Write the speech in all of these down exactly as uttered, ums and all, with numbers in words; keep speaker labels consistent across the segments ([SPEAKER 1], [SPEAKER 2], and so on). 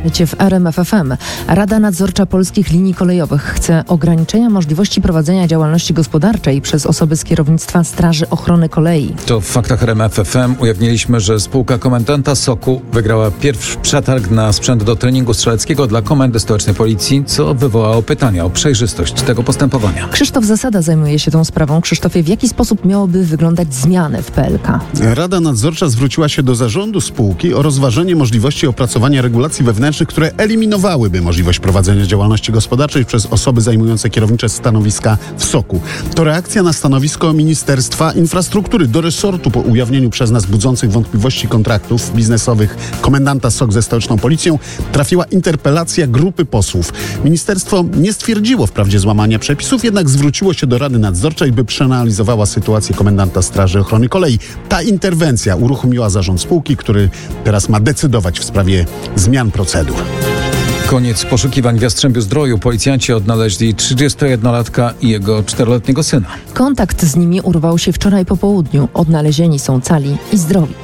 [SPEAKER 1] W R M F F M. Rada Nadzorcza Polskich Linii Kolejowych chce ograniczenia możliwości prowadzenia działalności gospodarczej przez osoby z kierownictwa Straży Ochrony Kolei.
[SPEAKER 2] To w faktach R M F F M ujawniliśmy, że spółka komendanta Soku wygrała pierwszy przetarg na sprzęt do treningu strzeleckiego dla Komendy Stołecznej Policji, co wywołało pytania o przejrzystość tego postępowania.
[SPEAKER 1] Krzysztof Zasada zajmuje się tą sprawą. Krzysztofie, w jaki sposób miałoby wyglądać zmiany w P L K?
[SPEAKER 3] Rada Nadzorcza zwróciła się do zarządu spółki o rozważenie możliwości opracowania regulacji wewnętrznych, które eliminowałyby możliwość prowadzenia działalności gospodarczej przez osoby zajmujące kierownicze stanowiska w Soku. To reakcja na stanowisko Ministerstwa Infrastruktury do resortu po ujawnieniu przez nas budzących wątpliwości kontraktów biznesowych komendanta S O K ze Stołeczną Policją trafiła interpelacja grupy posłów. Ministerstwo nie stwierdziło wprawdzie złamania przepisów, jednak zwróciło się do Rady Nadzorczej, by przeanalizowała sytuację komendanta Straży Ochrony Kolei. Ta interwencja uruchomiła zarząd spółki, który teraz ma decydować w sprawie zmian procedur.
[SPEAKER 2] Koniec poszukiwań w Jastrzębiu-Zdroju. Policjanci odnaleźli trzydziestojednolatka i jego czteroletniego syna.
[SPEAKER 1] Kontakt z nimi urwał się wczoraj po południu. Odnalezieni są cali i zdrowi.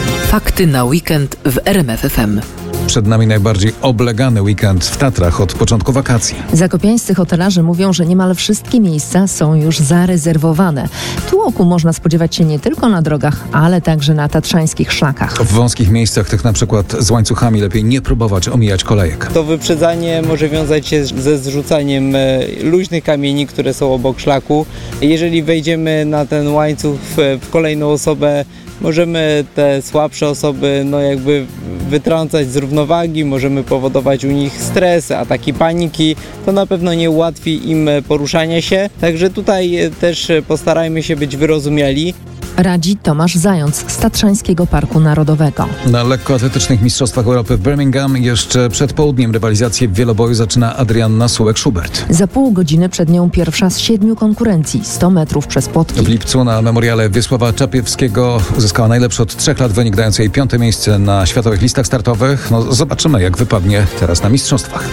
[SPEAKER 4] Fakty na weekend w R M F F M.
[SPEAKER 2] Przed nami najbardziej oblegany weekend w Tatrach od początku wakacji.
[SPEAKER 1] Zakopiańscy hotelarze mówią, że niemal wszystkie miejsca są już zarezerwowane. Tłoku można spodziewać się nie tylko na drogach, ale także na tatrzańskich szlakach.
[SPEAKER 2] W wąskich miejscach, tych na przykład z łańcuchami, lepiej nie próbować omijać kolejek.
[SPEAKER 5] To wyprzedzanie może wiązać się ze zrzucaniem luźnych kamieni, które są obok szlaku. Jeżeli wejdziemy na ten łańcuch w, w kolejną osobę, możemy te słabsze osoby no jakby wytrącać z równowagi, możemy powodować u nich stres, ataki paniki. To na pewno nie ułatwi im poruszania się, także tutaj też postarajmy się być wyrozumiali.
[SPEAKER 1] Radzi Tomasz Zając z Tatrzańskiego Parku Narodowego.
[SPEAKER 2] Na lekkoatletycznych Mistrzostwach Europy w Birmingham jeszcze przed południem rywalizację w wieloboju zaczyna Adrianna Sułek-Schubert.
[SPEAKER 1] Za pół godziny przed nią pierwsza z siedmiu konkurencji, sto metrów przez płotki.
[SPEAKER 2] W lipcu na memoriale Wiesława Czapiewskiego uzyskała najlepszy od trzech lat wynik, dając jej piąte miejsce na światowych listach startowych. No, zobaczymy, jak wypadnie teraz na mistrzostwach.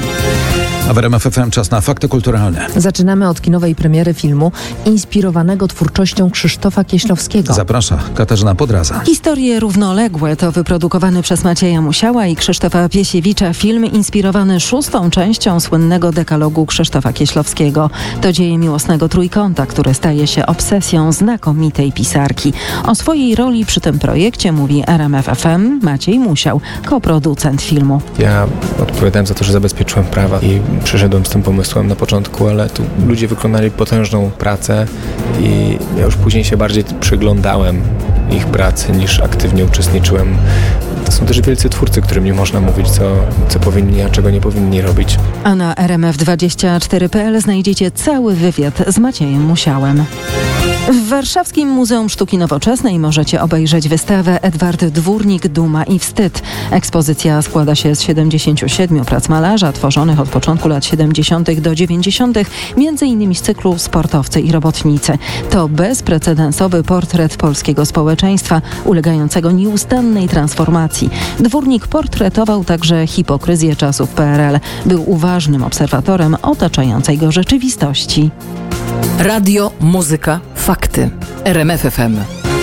[SPEAKER 2] A w R M F F M czas na fakty kulturalne.
[SPEAKER 1] Zaczynamy od kinowej premiery filmu inspirowanego twórczością Krzysztofa Kieślowskiego.
[SPEAKER 2] Zaprasza Katarzyna Podraza.
[SPEAKER 6] Historie równoległe to wyprodukowany przez Macieja Musiała i Krzysztofa Piesiewicza film inspirowany szóstą częścią słynnego dekalogu Krzysztofa Kieślowskiego. To dzieje miłosnego trójkąta, który staje się obsesją znakomitej pisarki. O swojej roli przy tym projekcie mówi R M F F M Maciej Musiał, koproducent filmu.
[SPEAKER 7] Ja odpowiadałem za to, że zabezpieczyłem prawa i przyszedłem z tym pomysłem na początku, ale tu ludzie wykonali potężną pracę i ja już później się bardziej przyglądałem ich pracy niż aktywnie uczestniczyłem. To są też wielcy twórcy, którym nie można mówić, co, co powinni, a czego nie powinni robić.
[SPEAKER 6] A na R M F dwadzieścia cztery kropka p l znajdziecie cały wywiad z Maciejem Musiałem. W Warszawskim Muzeum Sztuki Nowoczesnej możecie obejrzeć wystawę Edward Dwórnik – Duma i wstyd. Ekspozycja składa się z siedemdziesięciu siedmiu prac malarza tworzonych od początku lat siedemdziesiątych do dziewięćdziesiątych, między innymi z cyklu Sportowcy i robotnicy. To bezprecedensowy portret polskiego społeczeństwa ulegającego nieustannej transformacji. Dwórnik portretował także hipokryzję czasów P R L. Był uważnym obserwatorem otaczającej go rzeczywistości.
[SPEAKER 4] Radio, muzyka, fakty. R M F F M.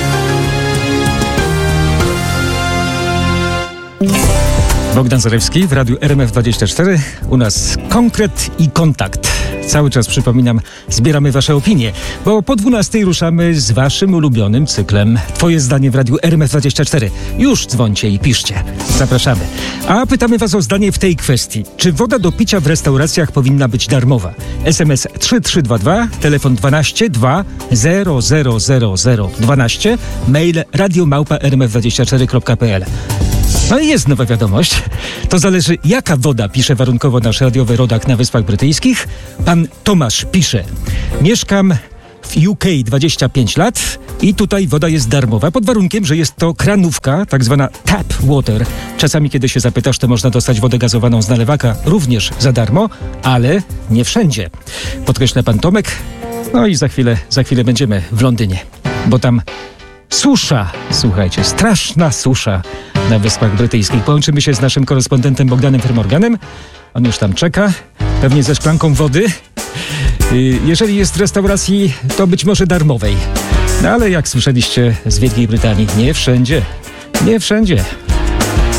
[SPEAKER 8] Bogdan Zarewski w Radiu R M F dwadzieścia cztery. U nas konkret i kontakt. Cały czas przypominam, zbieramy wasze opinie, bo po dwunastej ruszamy z waszym ulubionym cyklem. Twoje zdanie w Radiu R M F dwadzieścia cztery. Już dzwońcie i piszcie. Zapraszamy. A pytamy was o zdanie w tej kwestii. Czy woda do picia w restauracjach powinna być darmowa? S M S trzy trzy dwa dwa, telefon dwanaście dwa zero zero zero zero dwanaście, mail radio małpa r m f dwadzieścia cztery kropka p l. No i jest nowa wiadomość. To zależy, jaka woda, pisze warunkowo nasz radiowy rodak na Wyspach Brytyjskich. Pan Tomasz pisze: mieszkam w U K dwadzieścia pięć lat i tutaj woda jest darmowa, pod warunkiem, że jest to kranówka, tak zwana tap water. Czasami, kiedy się zapytasz, to można dostać wodę gazowaną z nalewaka również za darmo, ale nie wszędzie. Podkreśla pan Tomek. No i za chwilę, za chwilę będziemy w Londynie, bo tam susza, słuchajcie, straszna susza na Wyspach Brytyjskich. Połączymy się z naszym korespondentem Bogdanem Fermorganem. On już tam czeka, pewnie ze szklanką wody. Jeżeli jest w restauracji, to być może darmowej. No ale jak słyszeliście z Wielkiej Brytanii, nie wszędzie, nie wszędzie.